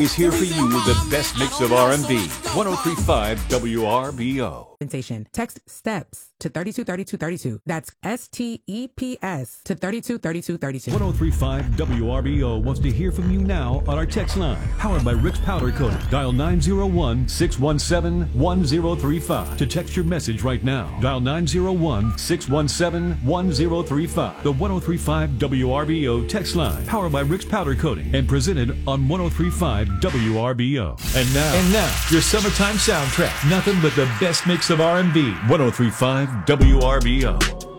is here for you with the best mix of R&B. 103.5 WRBO. Text STEPS to 323232. That's STEPS to 323232. 103.5 WRBO wants to hear from you now on our text line. Powered by Rick's Powder Coating. Dial 901-617-1035 to text your message right now. Dial 901-617-1035. The 103.5 WRBO text line. Powered by Rick's Powder Coating and presented on 103.5 WRBO. And now, your summertime soundtrack. Nothing but the best mix of R&B. 103.5 WRBO.